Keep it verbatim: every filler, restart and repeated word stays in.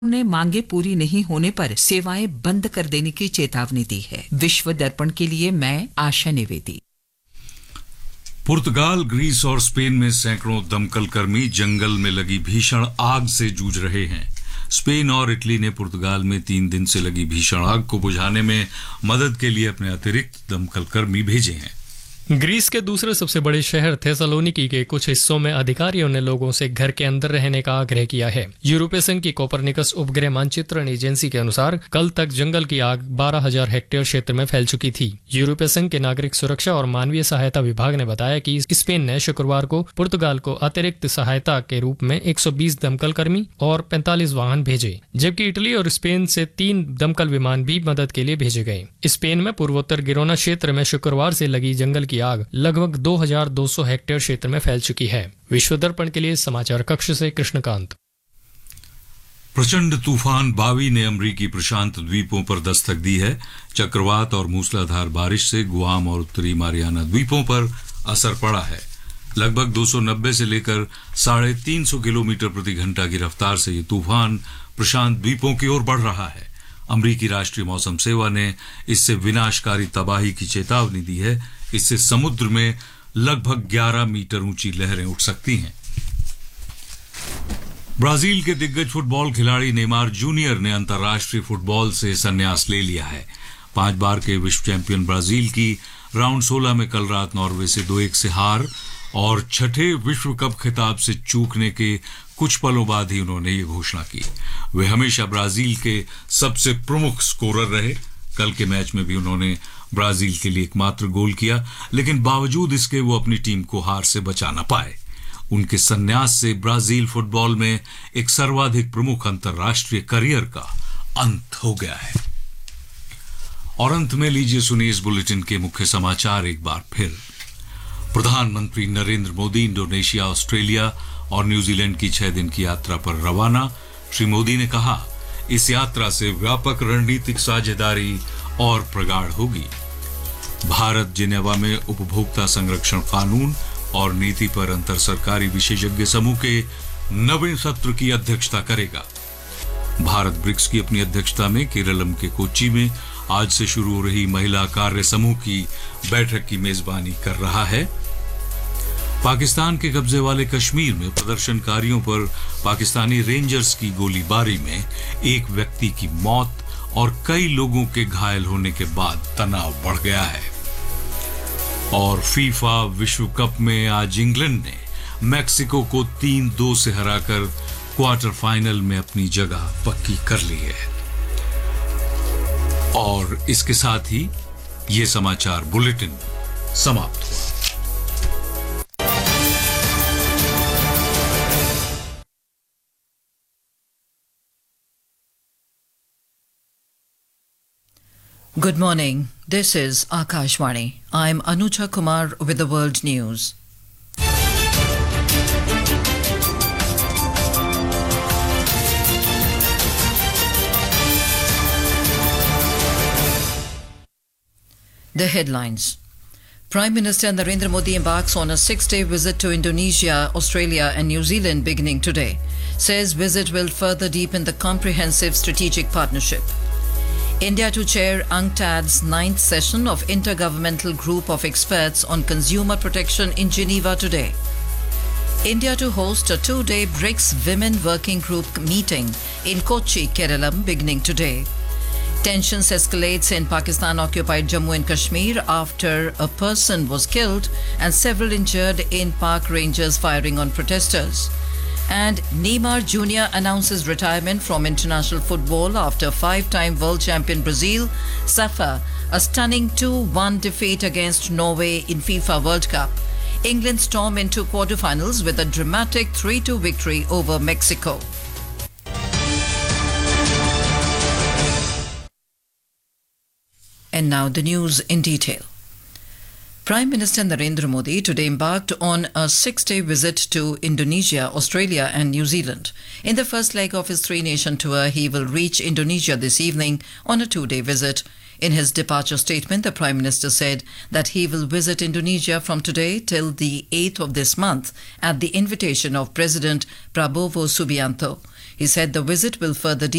ने मांगे पूरी नहीं होने पर सेवाएं बंद कर देने की चेतावनी दी है। विश्व दर्पण के लिए मैं आशा निवेदी। पुर्तगाल, ग्रीस और स्पेन में सैकड़ों दमकल कर्मी जंगल में लगी भीषण आग से जूझ रहे हैं। स्पेन और इटली ने पुर्तगाल में तीन दिन से लगी भीषण आग को बुझाने में मदद के लिए अपने अतिरिक्त दमकल कर्मी भेजे हैं। ग्रीस के दूसरे सबसे बड़े शहर थेसलोनिकी के कुछ हिस्सों में अधिकारियों ने लोगों से घर के अंदर रहने का आग्रह किया है। यूरोपीय संघ की कोपरनिकस उपग्रह मानचित्रण एजेंसी के अनुसार कल तक जंगल की आग बारह हजार हेक्टेयर क्षेत्र में फैल चुकी थी। यूरोपीय संघ के नागरिक सुरक्षा और मानवीय सहायता विभाग ने बताया कि स्पेन ने शुक्रवार को पुर्तगाल को अतिरिक्त सहायता के रूप में एक सौ बीस दमकल कर्मी और पैंतालीस वाहन भेजे, जबकि इटली और स्पेन से तीन दमकल विमान भी मदद के लिए भेजे गए। स्पेन में पूर्वोत्तर गिरोना क्षेत्र में शुक्रवार से लगी जंगल की आग लगभग दो हजार दो सौ हेक्टेयर क्षेत्र में फैल चुकी है। विश्व दर्पण के लिए समाचार कक्ष से कृष्णकांत। प्रचंड तूफान बावी ने अमरीकी प्रशांत द्वीपों पर दस्तक दी है। चक्रवात और मूसलाधार बारिश से गुआम और उत्तरी मारियाना द्वीपों पर असर पड़ा है। लगभग दो सौ नब्बे से लेकर साढ़े तीन सौ किलोमीटर प्रति घंटा की रफ्तार से ये तूफान प्रशांत द्वीपों की ओर बढ़ रहा है। अमरीकी राष्ट्रीय मौसम सेवा ने इससे विनाशकारी तबाही की चेतावनी दी है। इससे समुद्र में लगभग ग्यारह मीटर ऊंची लहरें उठ सकती हैं। ब्राजील के दिग्गज फुटबॉल खिलाड़ी नेमार जूनियर ने अंतर्राष्ट्रीय फुटबॉल से संन्यास ले लिया है। पांच बार के विश्व चैंपियन ब्राजील की राउंड सोलह में कल रात नॉर्वे से दो एक से हार और छठे विश्व कप खिताब से चूकने के कुछ पलों बाद ही उन्होंने ये घोषणा की। वे हमेशा ब्राजील के सबसे प्रमुख स्कोरर रहे। कल के मैच में भी उन्होंने ब्राजील के लिए एकमात्र गोल किया, लेकिन बावजूद इसके वो अपनी टीम को हार से बचा न पाए। उनके संन्यास से ब्राजील फुटबॉल में एक सर्वाधिक प्रमुख अंतर्राष्ट्रीय करियर का अंत हो गया है। और अंत में लीजिए सुनिए इस बुलेटिन के मुख्य समाचार एक बार फिर। प्रधानमंत्री नरेंद्र मोदी इंडोनेशिया, ऑस्ट्रेलिया और न्यूजीलैंड की छह दिन की यात्रा पर रवाना। श्री मोदी ने कहा, इस यात्रा से व्यापक रणनीतिक साझेदारी और प्रगाढ़ होगी। भारत जिनेवा में उपभोक्ता संरक्षण कानून और नीति पर अंतर सरकारी विशेषज्ञ समूह के नवें सत्र की अध्यक्षता करेगा। भारत ब्रिक्स की अपनी अध्यक्षता में केरलम के कोच्चि में आज से शुरू हो रही महिला कार्य समूह की बैठक की मेजबानी कर रहा है। पाकिस्तान के कब्जे वाले कश्मीर में प्रदर्शनकारियों पर पाकिस्तानी रेंजर्स की गोलीबारी में एक व्यक्ति की मौत और कई लोगों के घायल होने के बाद तनाव बढ़ गया है। और फीफा विश्व कप में आज इंग्लैंड ने मैक्सिको को तीन दो से हराकर क्वार्टर फाइनल में अपनी जगह पक्की कर ली है। और इसके साथ ही ये समाचार बुलेटिन समाप्त हुआ। Good morning. This is Akashvani. I'm Anuja Kumar with the World News. The headlines. Prime Minister Narendra Modi embarks on a six-day visit to Indonesia, Australia and New Zealand beginning today. Says visit will further deepen the comprehensive strategic partnership. India to chair UNCTAD's ninth session of Intergovernmental Group of Experts on Consumer Protection in Geneva today. India to host a two-day BRICS Women Working Group meeting in Kochi, Kerala beginning today. Tensions escalates in Pakistan-occupied Jammu and Kashmir after a person was killed and several injured in Park Rangers firing on protesters. And Neymar Junior announces retirement from international football after five-time world champion Brazil suffer a stunning two one defeat against Norway in FIFA World Cup. England storm into quarterfinals with a dramatic three two victory over Mexico. And now the news in detail. Prime Minister Narendra Modi today embarked on a six-day visit to Indonesia, Australia and New Zealand. In the first leg of his three-nation tour, he will reach Indonesia this evening on a two-day visit. In his departure statement, the Prime Minister said that he will visit Indonesia from today till the eighth of this month at the invitation of President Prabowo Subianto. He said the visit will further